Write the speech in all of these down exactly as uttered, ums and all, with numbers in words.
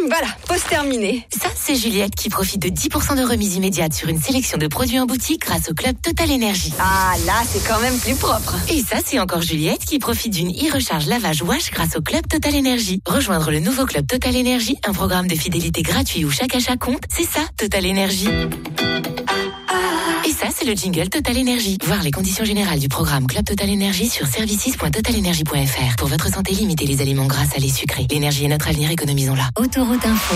Voilà, pause terminée. Ça, c'est Juliette qui profite de dix pour cent de remise immédiate sur une sélection de produits en boutique grâce au club Total Énergie. Ah, là, c'est quand même plus propre. Et ça, c'est encore Juliette qui profite d'une e-recharge lavage wash grâce au club Total Énergie. Rejoindre le nouveau club Total Énergie, un programme de fidélité gratuit où chaque achat compte, c'est ça, Total Énergie. Et ça, c'est le jingle Total Énergie. Voir les conditions générales du programme Club Total Énergie sur services point total énergie point f r. Pour votre santé, limitez les aliments gras, salés, sucrés. L'énergie est notre avenir, économisons-la. Autoroute Info.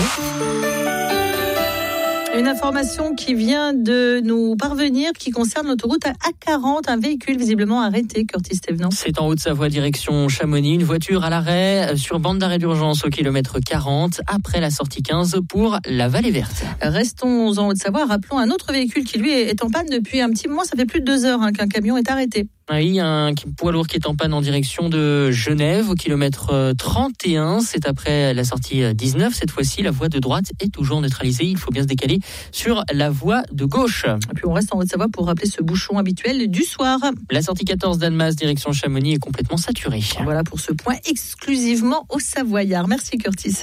Une information qui vient de nous parvenir qui concerne l'autoroute A quarante, un véhicule visiblement arrêté, Curtis Thévenon. C'est en Haute-Savoie, direction Chamonix, une voiture à l'arrêt sur bande d'arrêt d'urgence au kilomètre quarante, après la sortie quinze pour la Vallée Verte. Restons en Haute-Savoie, rappelons un autre véhicule qui lui est en panne depuis un petit moment, ça fait plus de deux heures hein, qu'un camion est arrêté. Oui, un poids lourd qui est en panne en direction de Genève au kilomètre trente et un. C'est après la sortie dix-neuf. Cette fois-ci, la voie de droite est toujours neutralisée. Il faut bien se décaler sur la voie de gauche. Et puis on reste en Haute-Savoie pour rappeler ce bouchon habituel du soir. La sortie quatorze d'Annemasse, direction Chamonix, est complètement saturée. Voilà pour ce point exclusivement au Savoyard. Merci Curtis.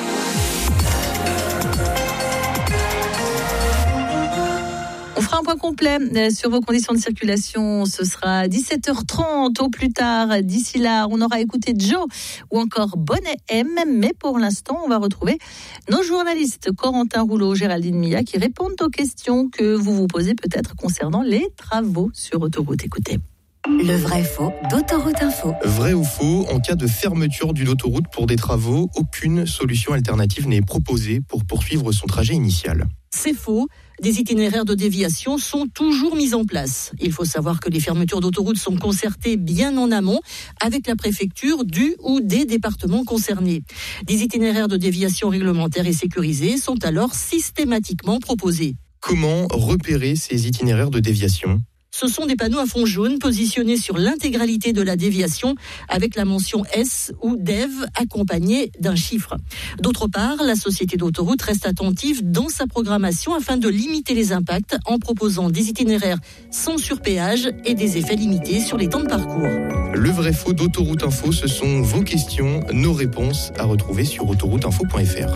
On fera un point complet sur vos conditions de circulation. Ce sera à dix-sept heures trente au plus tard. D'ici là, on aura écouté Joe ou encore Bonnet M. Mais pour l'instant, on va retrouver nos journalistes Corentin Rouleau, Géraldine Milla qui répondent aux questions que vous vous posez peut-être concernant les travaux sur autoroute. Écoutez. Le vrai faux d'Autoroute Info. Vrai ou faux, en cas de fermeture d'une autoroute pour des travaux, aucune solution alternative n'est proposée pour poursuivre son trajet initial. C'est faux. Des itinéraires de déviation sont toujours mis en place. Il faut savoir que les fermetures d'autoroutes sont concertées bien en amont avec la préfecture du ou des départements concernés. Des itinéraires de déviation réglementaires et sécurisés sont alors systématiquement proposés. Comment repérer ces itinéraires de déviation ? Ce sont des panneaux à fond jaune positionnés sur l'intégralité de la déviation avec la mention S ou D E V accompagnée d'un chiffre. D'autre part, la société d'autoroute reste attentive dans sa programmation afin de limiter les impacts en proposant des itinéraires sans surpéage et des effets limités sur les temps de parcours. Le vrai faux d'Autoroute Info, ce sont vos questions, nos réponses à retrouver sur autoroute info point f r.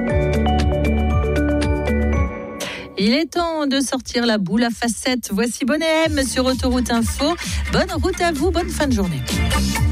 Il est temps de sortir la boule à facettes. Voici Bonnet M sur Autoroute Info. Bonne route à vous, bonne fin de journée.